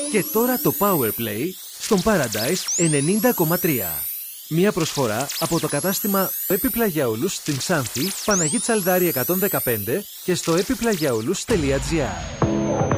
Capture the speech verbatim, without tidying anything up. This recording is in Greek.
Και τώρα το Powerplay στον Paradise ενενήντα κόμμα τρία. Μία προσφορά από το κατάστημα Επιπλαγιαούλους στην Ξάνθη, Παναγή Τσαλδάρη εκατόν δεκαπέντε και στο επιπλαγιαούλους τελεία τζι άρ.